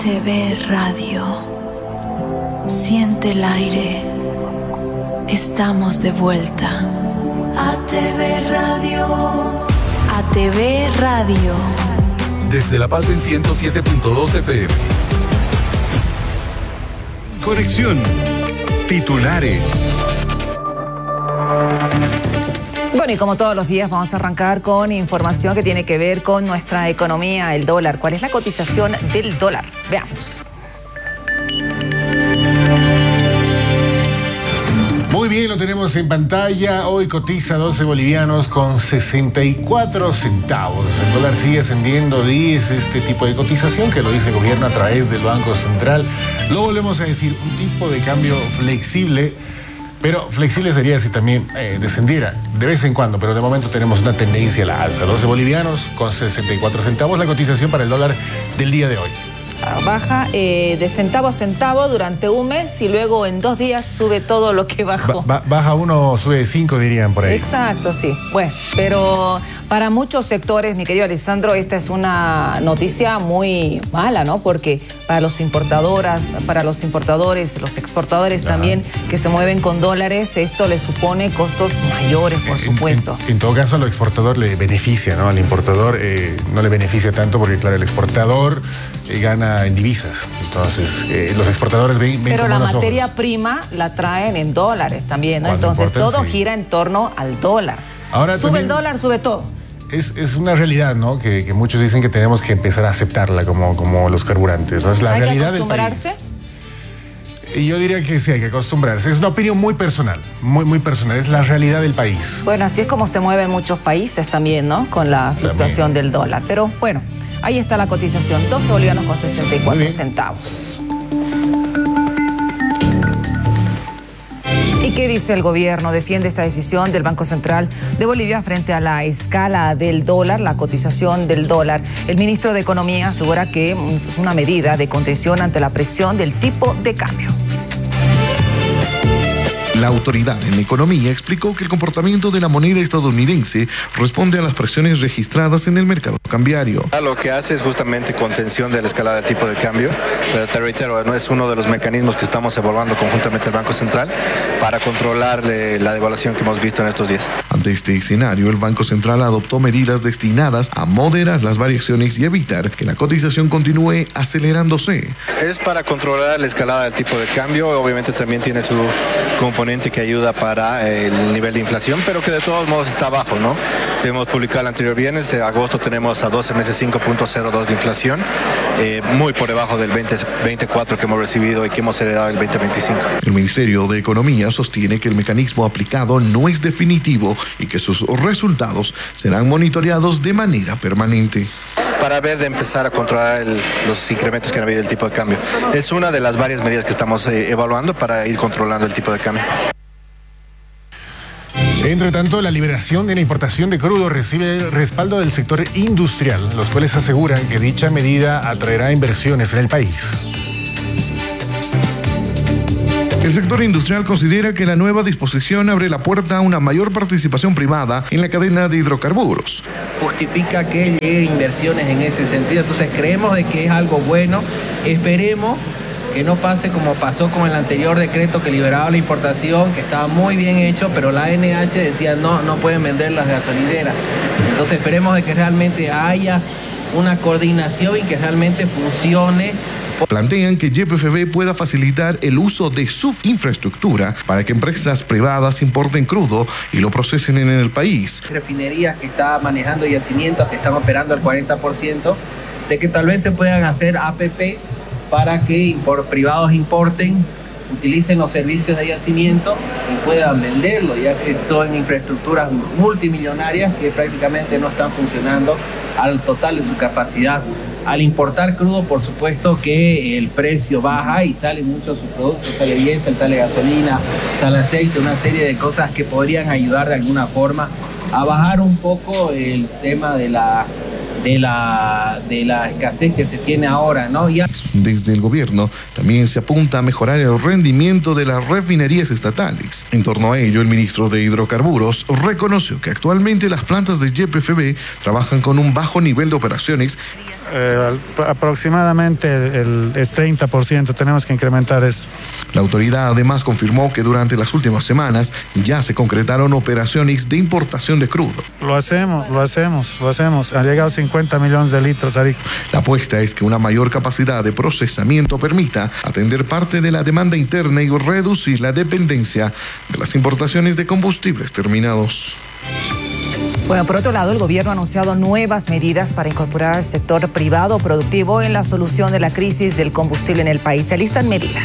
ATV Radio. Siente el aire. Estamos de vuelta. ATV Radio. ATV Radio. Desde La Paz en 107.2 FM. Conexión. Titulares. Bueno, y como todos los días vamos a arrancar con información que tiene que ver con nuestra economía, el dólar. ¿Cuál es la cotización del dólar? Veamos. Muy bien, lo tenemos en pantalla. Hoy cotiza 12 bolivianos con 64 centavos. El dólar sigue ascendiendo 10, este tipo de cotización que lo dice el gobierno a través del Banco Central. Lo volvemos a decir, un tipo de cambio flexible. Pero flexible sería si también descendiera de vez en cuando, pero de momento tenemos una tendencia a la alza. 12 bolivianos con 64 centavos, la cotización para el dólar del día de hoy. Baja de centavo a centavo durante un mes y luego en 2 días sube todo lo que bajó. Baja 1, sube 5, dirían por ahí. Exacto, sí. Bueno, pero para muchos sectores, mi querido Alessandro, esta es una noticia muy mala, ¿no? Porque para los importadores, los exportadores también que se mueven con dólares, esto les supone costos mayores, por supuesto. En todo caso, al exportador le beneficia, ¿no? Al importador no le beneficia tanto porque, claro, el exportador gana en divisas. Entonces, los exportadores ven pero la materia ojos. Prima la traen en dólares también, ¿no? Entonces, todo gira en torno al dólar. Ahora, sube el dólar, sube todo. Es una realidad, ¿no? Que muchos dicen que tenemos que empezar a aceptarla como los carburantes, ¿no? Es la realidad del país. ¿Hay que acostumbrarse? Y yo diría que sí, hay que acostumbrarse. Es una opinión muy personal, muy personal. Es la realidad del país. Bueno, así es como se mueven muchos países también, ¿no? Con la fluctuación del dólar. Pero bueno, ahí está la cotización, 12 bolivianos con 64 centavos. ¿Y qué dice el gobierno? Defiende esta decisión del Banco Central de Bolivia frente a la escala del dólar, la cotización del dólar. El ministro de Economía asegura que es una medida de contención ante la presión del tipo de cambio. La autoridad en economía explicó que el comportamiento de la moneda estadounidense responde a las presiones registradas en el mercado cambiario. Lo que hace es justamente contención de la escalada del tipo de cambio, pero te reitero, no es uno de los mecanismos que estamos evaluando conjuntamente el Banco Central para controlar la devaluación que hemos visto en estos días. Ante este escenario, el Banco Central adoptó medidas destinadas a moderar las variaciones y evitar que la cotización continúe acelerándose. Es para controlar la escalada del tipo de cambio, obviamente también tiene su componente que ayuda para el nivel de inflación, pero que de todos modos está bajo, ¿no? Hemos publicado el anterior viernes, de agosto tenemos a 12 meses 5.02 de inflación, muy por debajo del 2024 que hemos recibido y que hemos heredado el 2025. El Ministerio de Economía sostiene que el mecanismo aplicado no es definitivo y que sus resultados serán monitoreados de manera permanente. Para ver de empezar a controlar los incrementos que han habido del tipo de cambio. Es una de las varias medidas que estamos evaluando para ir controlando el tipo de cambio. Entre tanto, la liberación de la importación de crudo recibe el respaldo del sector industrial, los cuales aseguran que dicha medida atraerá inversiones en el país. El sector industrial considera que la nueva disposición abre la puerta a una mayor participación privada en la cadena de hidrocarburos. Justifica que llegue inversiones en ese sentido, entonces creemos de que es algo bueno, esperemos que no pase como pasó con el anterior decreto que liberaba la importación, que estaba muy bien hecho, pero la ANH decía no pueden vender las gasolineras. Entonces esperemos de que realmente haya una coordinación y que realmente funcione. Plantean que YPFB pueda facilitar el uso de su infraestructura para que empresas privadas importen crudo y lo procesen en el país. Refinerías que están manejando yacimientos que están operando al 40%, de que tal vez se puedan hacer APP para que privados importen, utilicen los servicios de yacimiento y puedan venderlo, ya que son infraestructuras multimillonarias que prácticamente no están funcionando al total de su capacidad. Al importar crudo, por supuesto que el precio baja y salen muchos sus productos, sale diésel, sale gasolina, sale aceite, una serie de cosas que podrían ayudar de alguna forma a bajar un poco el tema de la escasez que se tiene ahora, ¿no? Desde el gobierno también se apunta a mejorar el rendimiento de las refinerías estatales. En torno a ello, el ministro de Hidrocarburos reconoció que actualmente las plantas de YPFB trabajan con un bajo nivel de operaciones. aproximadamente es 30%, tenemos que incrementar eso. La autoridad además confirmó que durante las últimas semanas ya se concretaron operaciones de importación de crudo. Lo hacemos. Han llegado 50 millones de litros, Aric. La apuesta es que una mayor capacidad de procesamiento permita atender parte de la demanda interna y reducir la dependencia de las importaciones de combustibles terminados. Bueno, por otro lado, el gobierno ha anunciado nuevas medidas para incorporar al sector privado productivo en la solución de la crisis del combustible en el país. Se listan medidas.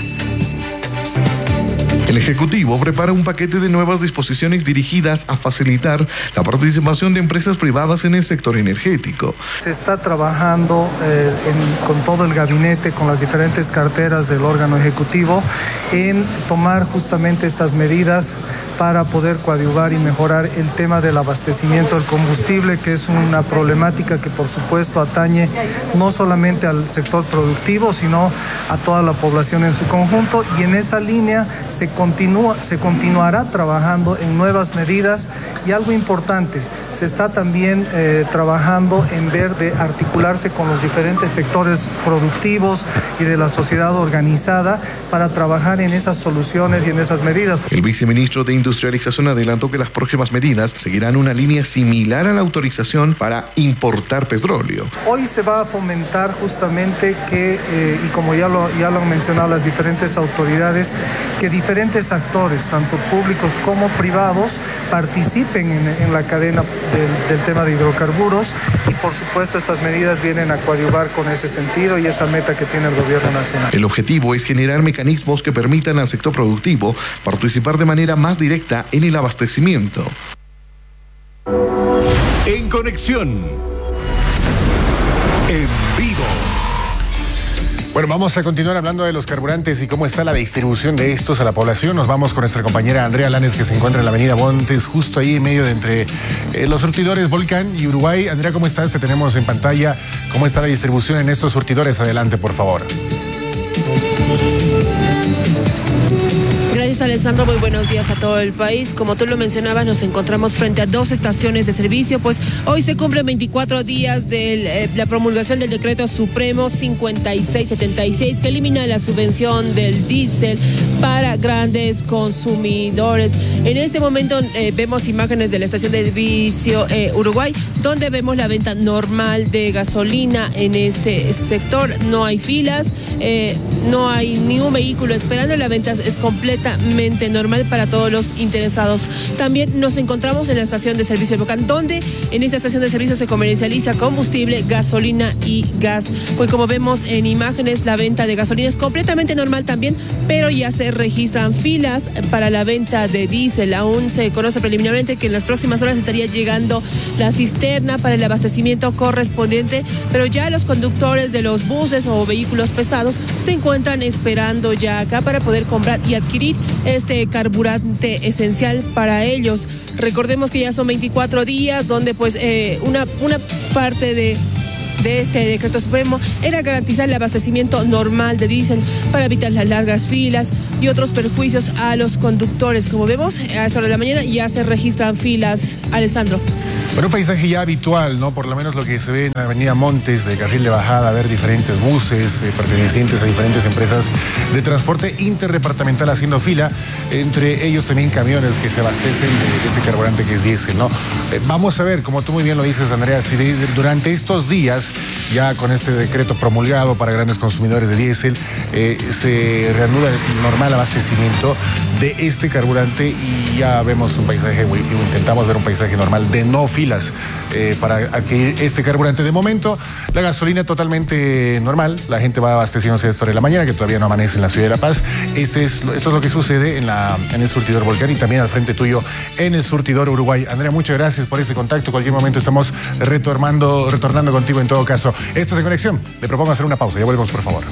El Ejecutivo prepara un paquete de nuevas disposiciones dirigidas a facilitar la participación de empresas privadas en el sector energético. Se está trabajando con todo el gabinete, con las diferentes carteras del órgano ejecutivo, en tomar justamente estas medidas para poder coadyuvar y mejorar el tema del abastecimiento del combustible, que es una problemática que por supuesto atañe no solamente al sector productivo, sino a toda la población en su conjunto, y en esa línea se continuará trabajando en nuevas medidas, y algo importante, se está también trabajando en ver de articularse con los diferentes sectores productivos y de la sociedad organizada para trabajar en esas soluciones y en esas medidas. El viceministro de Industrialización adelantó que las próximas medidas seguirán una línea similar a la autorización para importar petróleo. Hoy se va a fomentar justamente que, y como ya lo han mencionado las diferentes autoridades, que diferentes actores, tanto públicos como privados, participen en la cadena del tema de hidrocarburos, y por supuesto estas medidas vienen a coadyuvar con ese sentido y esa meta que tiene el gobierno nacional. El objetivo es generar mecanismos que permitan al sector productivo participar de manera más directa en el abastecimiento. En conexión, en vivo. Bueno, vamos a continuar hablando de los carburantes y cómo está la distribución de estos a la población. Nos vamos con nuestra compañera Andrea Lanes, que se encuentra en la avenida Montes, justo ahí en medio de entre los surtidores Volcán y Uruguay. Andrea, ¿cómo estás? Te tenemos en pantalla. ¿Cómo está la distribución en estos surtidores? Adelante, por favor. Gracias, Alessandro. Muy buenos días a todo el país. Como tú lo mencionabas, nos encontramos frente a 2 estaciones de servicio, pues hoy se cumplen 24 días de la promulgación del decreto supremo 5676, que elimina la subvención del diésel para grandes consumidores. En este momento vemos imágenes de la estación de servicio Uruguay, donde vemos la venta normal de gasolina en este sector. No hay filas, no hay ningún vehículo esperando. La venta es completamente normal para todos los interesados. También nos encontramos en la estación de servicio de Volcán, donde en esta estación de servicio se comercializa combustible, gasolina y gas. Pues como vemos en imágenes, la venta de gasolina es completamente normal también, pero ya se registran filas para la venta de diésel. Aún se conoce preliminarmente que en las próximas horas estaría llegando la cisterna para el abastecimiento correspondiente, pero ya los conductores de los buses o vehículos pesados se encuentran esperando ya acá para poder comprar y adquirir este carburante esencial para ellos. Recordemos que ya son 24 días donde pues una parte de este decreto supremo era garantizar el abastecimiento normal de diésel para evitar las largas filas y otros perjuicios a los conductores. Como vemos, a esta hora de la mañana ya se registran filas, Alessandro. Bueno, un paisaje ya habitual, ¿no? Por lo menos lo que se ve en la avenida Montes, de carril de bajada, ver diferentes buses pertenecientes a diferentes empresas de transporte interdepartamental haciendo fila, entre ellos también camiones que se abastecen de ese carburante que es diésel, ¿no? Vamos a ver, como tú muy bien lo dices, Andrea, si durante estos días, ya con este decreto promulgado para grandes consumidores de diésel, se reanuda el normal abastecimiento de este carburante y ya vemos un paisaje, intentamos ver un paisaje normal de no filas para adquirir este carburante. De momento, la gasolina totalmente normal, la gente va abasteciéndose a esta hora de la mañana, que todavía no amanece en la ciudad de La Paz. Esto es lo que sucede en el surtidor Volcán y también al frente tuyo en el surtidor Uruguay. Andrea, muchas gracias por ese contacto. Cualquier momento estamos retornando contigo en todo caso. Esto es En Conexión. Le propongo hacer una pausa. Ya volvemos, por favor.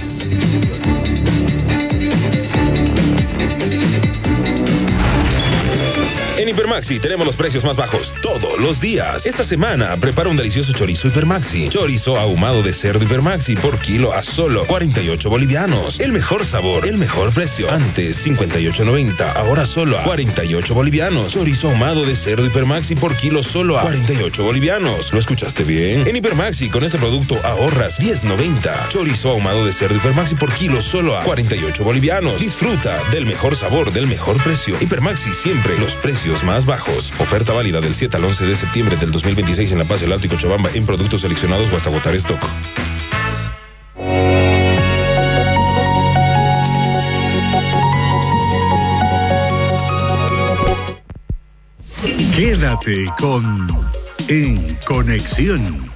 En Hipermaxi tenemos los precios más bajos todos los días. Esta semana prepara un delicioso chorizo Hipermaxi. Chorizo ahumado de cerdo Hipermaxi por kilo a solo 48 bolivianos. El mejor sabor, el mejor precio. Antes 58.90, ahora solo a 48 bolivianos. Chorizo ahumado de cerdo Hipermaxi por kilo solo a 48 bolivianos. ¿Lo escuchaste bien? En Hipermaxi con este producto ahorras 10.90. Chorizo ahumado de cerdo Hipermaxi por kilo solo a 48 bolivianos. Disfruta del mejor sabor, del mejor precio. Hipermaxi, siempre los precios más bajos. Oferta válida del 7 al 11 de septiembre del 2026 en La Paz, El Alto y Cochabamba en productos seleccionados o hasta agotar stock. Quédate con En Conexión.